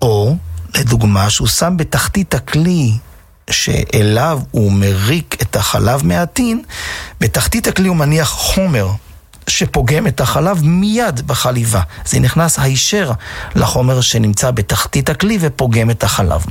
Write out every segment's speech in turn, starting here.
או, לדוגמה, שהוא שם בתחתית הכלי שאליו הוא מריק את החלב מהטין, בתחתית הכלי הוא מניח חומר שפוגם את החלב מיד בחליבה. זה נכנס הישר לחומר שנמצא בתחתית הכלי ופוגם את החלב.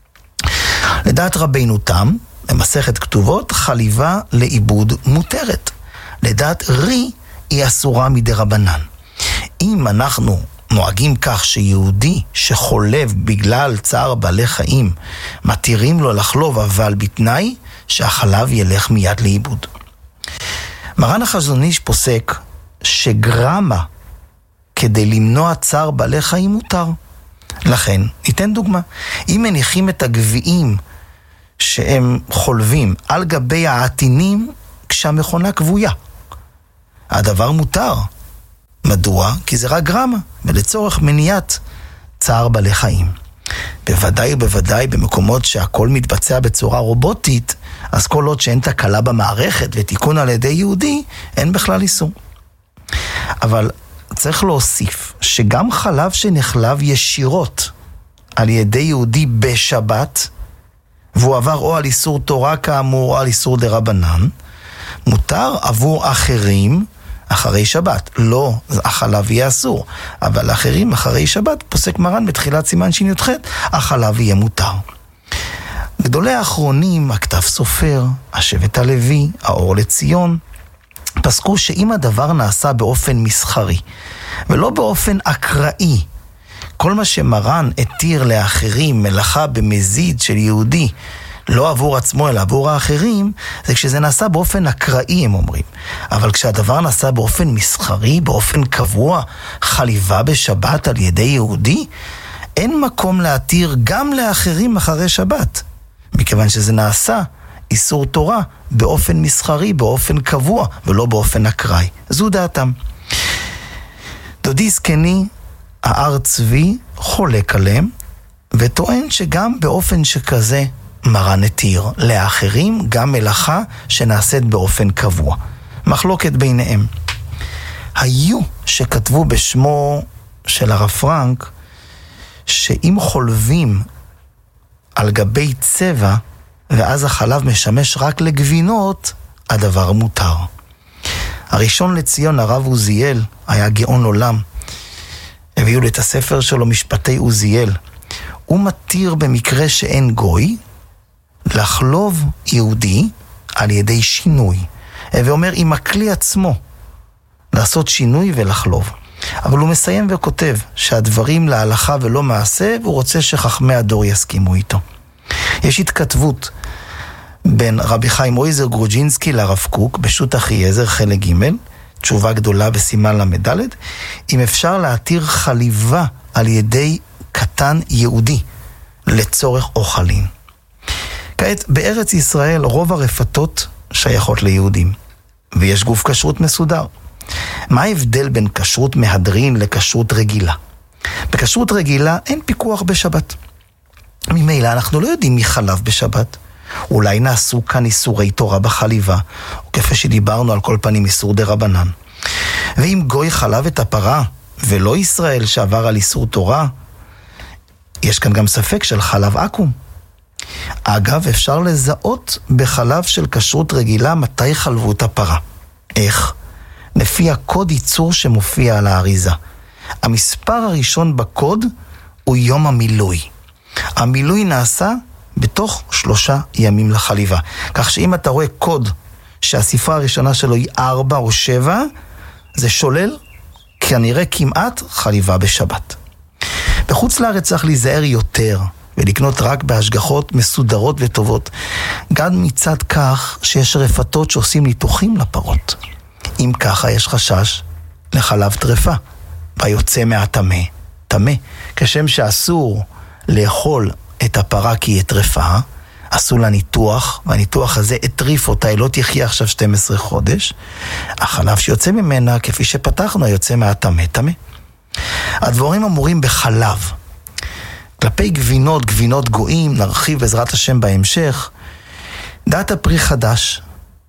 לדעת רבינו תם, במסכת כתובות, חליבה לעיבוד מותרת. לדעת רי היא אסורה מדרבנן. אם אנחנו נוהגים כך שיהודי שחולב בגלל צער בעלי חיים, מתירים לו לחלוב, אבל בתנאי שהחלב ילך מיד לאיבוד. מרן החזון איש פוסק שגרמה כדי למנוע צער בעלי חיים מותר. לכן, ניתן דוגמה. אם מניחים את הגביעים שהם חולבים על גבי העטינים כשהמכונה כבויה, הדבר מותר. מדוע? כי זה רק גרמה, ולצורך מניעת צער בעלי חיים. בוודאי ובוודאי במקומות שהכל מתבצע בצורה רובוטית, אז כל עוד שאין תקלה במערכת ותיקון על ידי יהודי, אין בכלל איסור. אבל צריך להוסיף שגם חלב שנחלב ישירות על ידי יהודי בשבת, והוא עבר או על איסור תורה כאמור או על איסור דרבנן, מותר עבור אחרים אחרי שבת. לא, החלב יהיה אסור, אבל לאחרים אחרי שבת, פוסק מרן בתחילת סימן שי"ח, החלב יהיה מותר. גדולי האחרונים, הכתב סופר, השבט הלוי, האור לציון, פסקו שאם הדבר נעשה באופן מסחרי, ולא באופן אקראי, כל מה שמרן התיר לאחרים מלאכה במזיד של יהודי, לא עבור עצמו אלא עבור האחרים, זה כשזה נעשה באופן אקראי, הם אומרים. אבל כשהדבר נעשה באופן מסחרי, באופן קבוע, חליבה בשבת על ידי יהודי, אין מקום להתיר גם לאחרים אחרי שבת, מכיוון שזה נעשה איסור תורה באופן מסחרי, באופן קבוע, ולא באופן אקראי. זו דעתם. דודי זקני, האר צבי, חולק עליהם, וטוען שגם באופן שכזה מרן התיר לאחרים גם מלאכה שנעשית באופן קבוע. מחלוקת ביניהם. היו שכתבו בשמו של הרב פרנק, שאם חולבים על גבי צבע, ואז החלב משמש רק לגבינות, הדבר מותר. הראשון לציון, הרב עוזיאל, היה גאון עולם. הביאו לי את הספר שלו, משפטי עוזיאל. הוא מתיר במקרה שאין גוי, לחלוב יהודי על ידי שינוי. ואומר, עם הכלי עצמו, לעשות שינוי ולחלוב. אבל הוא מסיים וכותב שהדברים להלכה ולא מעשה, והוא רוצה שחכמי הדור יסכימו איתו. יש התכתבות בין רבי חיים אויזר גרוג'ינסקי לרב קוק, בשו"ת אחיעזר חלק ג', תשובה גדולה בסימן למד, אם אפשר להתיר חליבה על ידי קטן יהודי לצורך אוכלים. כעת, בארץ ישראל רוב הרפתות שייכות ליהודים, ויש גוף כשרות מסודר. מה ההבדל בין כשרות מהדרין לכשרות רגילה? בכשרות רגילה אין פיקוח בשבת. ממילא אנחנו לא יודעים מי חלב בשבת. אולי נעשו כאן איסורי תורה בחליבה, או כפי שדיברנו על כל פנים איסור דרבנן. ואם גוי חלב את הפרה, ולא ישראל שעבר על איסור תורה, יש כאן גם ספק של חלב עקום. אגב, אפשר לזהות בחלב של כשרות רגילה מתי חלבו את הפרה. איך? לפי הקוד ייצור שמופיע על האריזה. המספר הראשון בקוד הוא יום המילוי. המילוי נעשה בתוך 3 ימים לחליבה. כך שאם אתה רואה קוד שהספרה הראשונה שלו היא 4 או 7, זה שולל כנראה כמעט חליבה בשבת. בחוץ לארץ צריך להיזהר יותר ולקנות רק בהשגחות מסודרות וטובות. גם מצד כך שיש רפתות שעושים ניתוחים לפרות. אם ככה יש חשש לחלב טרפה, והיוצא מהטמא, טמא. כשם שאסור לאכול את הפרה כי היא טרפה, עשו לה ניתוח, והניתוח הזה הטריף אותה, היא לא תחיה עכשיו 12 חודש. החלב שיוצא ממנה, כפי שפתחנו, יוצא מהטמא, טמא. הדברים אמורים בחלב. כלפי גבינות, גבינות גויים, נרחיב בעזרת השם בהמשך. דעת הפרי חדש,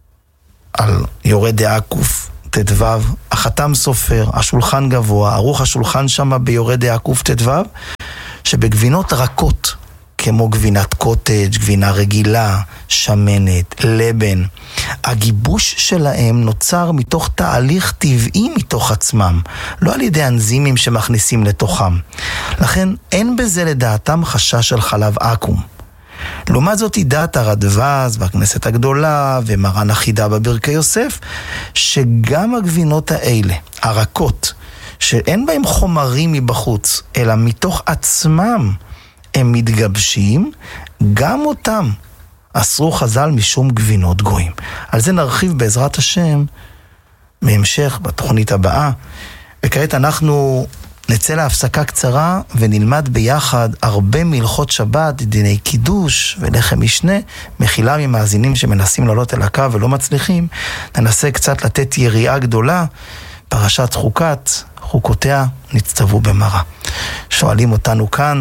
על יורה דעה קוף ט"ו, החתם סופר, השולחן גבוה, ערוך השולחן שם ביורה דעה קוף ט"ו, שבגבינות רכות, כמו גבינת קוטג', גבינה רגילה, שמנת, לבן, הגיבוש שלהם נוצר מתוך תהליך טבעי מתוך עצמם, לא על ידי אנזימים שמכניסים לתוכם. לכן אין בזה לדעתם חשש של חלב אקום. לעומת זאת היא דעת הרדווז והכנסת הגדולה ומרן החידה בברכי יוסף, שגם הגבינות האלה, הרכות, שאין בהם חומרים מבחוץ, אלא מתוך עצמם הם מתגבשים, גם אותם אסרו חז"ל משום גבינות גויים. על זה נרחיב בעזרת השם בהמשך בתוכנית הבאה, וכעת אנחנו נצא להפסקה קצרה ונלמד ביחד הרבה מלכות שבת, דיני קידוש ולחם משנה. מחילה ממאזינים שמנסים לעלות אל הקו ולא מצליחים, ננסה קצת לתת יריעה גדולה. פרשת חוקת, חוקותיה נצטוו במראה. שואלים אותנו כאן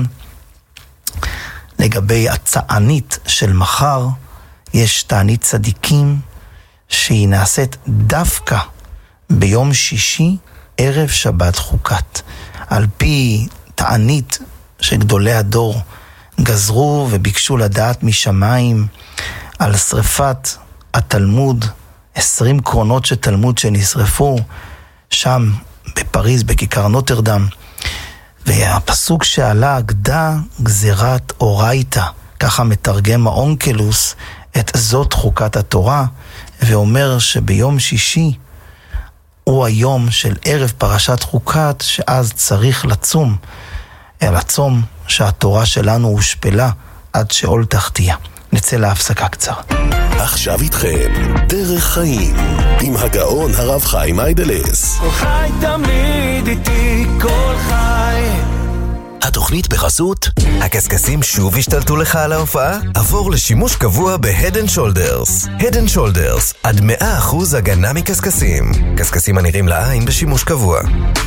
לגבי הצענית של מחר. יש תענית צדיקים שהיא נעשית דווקא ביום שישי ערב שבת חוקת. על פי תענית שגדולי הדור גזרו וביקשו לדעת משמיים על שריפת התלמוד, 20 קרונות של תלמוד שנשרפו שם בפריז בכיכר נוטרדם, והפסוק שעלה אגדה גזירת אורייתא, ככה מתרגם האונקלוס את זאת חוקת התורה, ואומר שביום שישי הוא היום של ערב פרשת חוקת, שאז צריך לצום, לצום שהתורה שלנו הושפלה עד שאול תחתיה. נצא להפסקה קצרה. עכשיו איתכם דרך חיים עם הגאון הרב חיים איידלס. כל חי תמיד איתי, כל חי. התוכנית בחסות הקסקסים שוב השתלטו לך על ההופעה? עבור לשימוש קבוע ב-Head and Shoulders. Head and Shoulders, עד 100% הגנה מקסקסים. קסקסים הנראים לעין בשימוש קבוע.